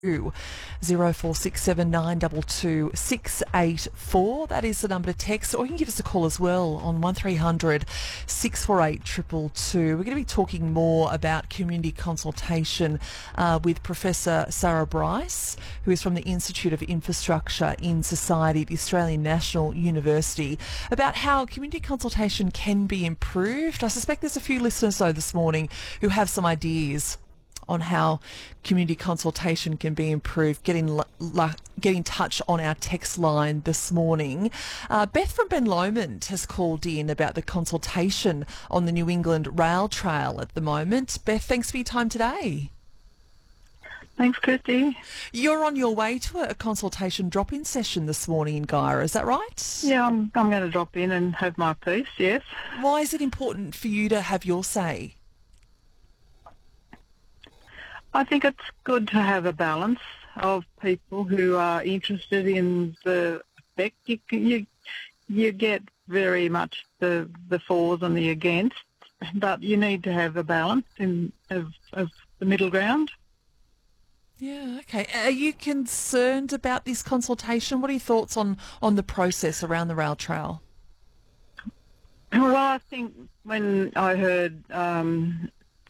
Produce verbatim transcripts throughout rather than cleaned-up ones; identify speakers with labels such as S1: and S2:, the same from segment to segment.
S1: zero four six seven nine two two six eight four. That is the number to text, or you can give us a call as well on one three hundred six four eight two two two. We're going to be talking more about community consultation uh, with Professor Sarah Bryce, who is from the Institute of Infrastructure in Society at the Australian National University, about how community consultation can be improved. I suspect there's a few listeners though this morning who have some ideas on how community consultation can be improved. Get in, get in touch on our text line this morning. Uh, Beth from Ben Lomond has called in about the consultation on the New England Rail Trail at the moment. Beth, thanks for your time today.
S2: Thanks, Kirsty.
S1: You're on your way to a consultation drop-in session this morning in Guyra, is that right?
S2: Yeah, I'm, I'm going to drop in and have my piece, yes.
S1: Why is it important for you to have your say?
S2: I think it's good to have a balance of people who are interested in the effect. You you, you get very much the the fors and the against, but you need to have a balance in of, of the middle ground.
S1: Yeah, okay. Are you concerned about this consultation? What are your thoughts on, on the process around the rail trail?
S2: Well, I think when I heard um,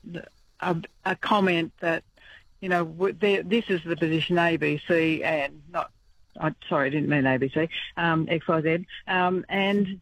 S2: a, a comment that, you know, this is the position A, B, C, and not, I, sorry, I didn't mean A, B, C, um, X, Y, Z, um, and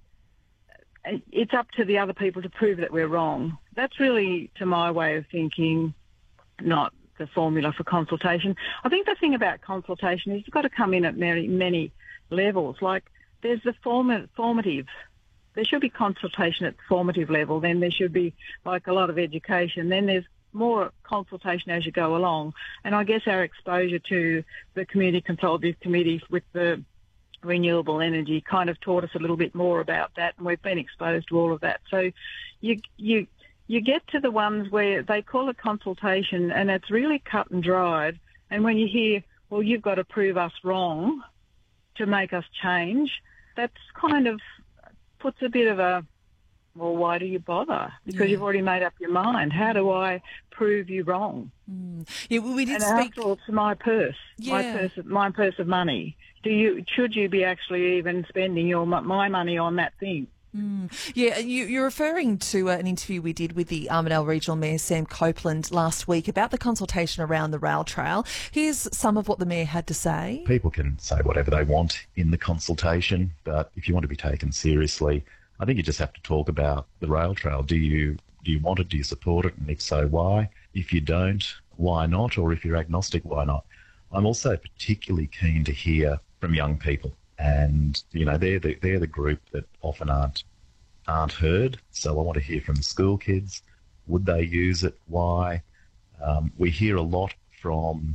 S2: it's up to the other people to prove that we're wrong. That's really, to my way of thinking, not the formula for consultation. I think the thing about consultation is you've got to come in at many, many levels. Like, there's the form, formative. There should be consultation at the formative level. Then there should be, like, a lot of education. Then there's more consultation as you go along. And I guess our exposure to the Community Consultative Committee with the renewable energy kind of taught us a little bit more about that, and we've been exposed to all of that. So you you you get to the ones where they call it consultation and it's really cut and dried, and when you hear, well, you've got to prove us wrong to make us change, that's kind of puts a bit of a, well, why do you bother? Because yeah. you've already made up your mind. How do I prove you wrong?
S1: Mm. Yeah, well, we did
S2: and
S1: speak...
S2: after all, it's my purse,
S1: yeah.
S2: my purse, my purse of money. Do you? Should you be actually even spending your my money on that thing?
S1: Mm. Yeah, you, you're referring to uh, an interview we did with the Armidale Regional Mayor Sam Copeland last week about the consultation around the rail trail. Here's some of what the Mayor had to say.
S3: People can say whatever they want in the consultation, but if you want to be taken seriously, I think you just have to talk about the rail trail. Do you do you want it? Do you support it? And if so, why? If you don't, why not? Or if you're agnostic, why not? I'm also particularly keen to hear from young people. And, you know, they're the, they're the group that often aren't aren't heard. So I want to hear from the school kids. Would they use it? Why? Um, we hear a lot from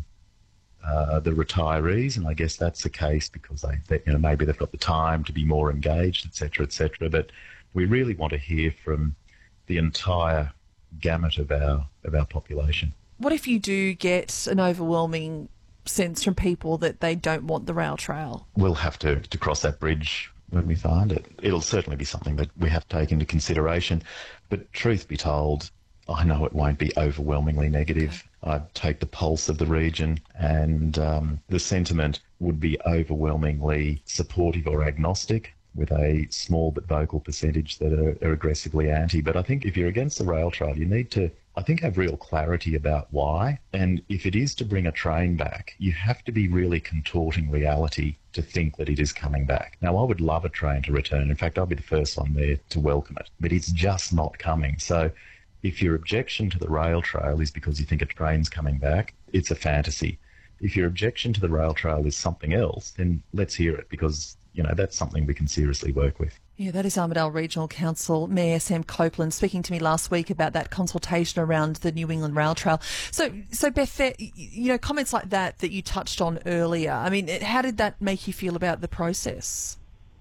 S3: uh, the retirees, and I guess that's the case because they, they, you know, maybe they've got the time to be more engaged, et cetera, et cetera. But we really want to hear from the entire gamut of our of our population.
S1: What if you do get an overwhelming sense from people that they don't want the rail trail?
S3: We'll have to, to cross that bridge when we find it. It'll certainly be something that we have to take into consideration. But truth be told, I know it won't be overwhelmingly negative. Okay. I take the pulse of the region, and um, the sentiment would be overwhelmingly supportive or agnostic, with a small but vocal percentage that are, are aggressively anti. But I think if you're against the rail trail, you need to, I think, have real clarity about why. And if it is to bring a train back, you have to be really contorting reality to think that it is coming back. Now, I would love a train to return. In fact, I'll be the first one there to welcome it. But it's just not coming. So if your objection to the rail trail is because you think a train's coming back, it's a fantasy. If your objection to the rail trail is something else, then let's hear it, because, you know, that's something we can seriously work with.
S1: Yeah, that is Armidale Regional Council Mayor Sam Copeland speaking to me last week about that consultation around the New England Rail Trail. So, so Beth, you know, comments like that that you touched on earlier, I mean, how did that make you feel about the process?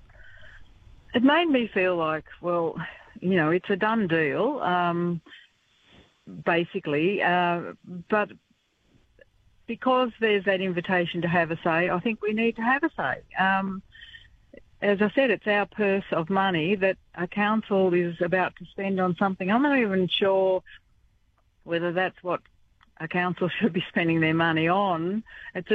S2: It made me feel like, well, you know, it's a done deal, um, basically, uh, but because there's that invitation to have a say, I think we need to have a say. Um, as I said, it's our purse of money that a council is about to spend on something. I'm not even sure whether that's what a council should be spending their money on. It's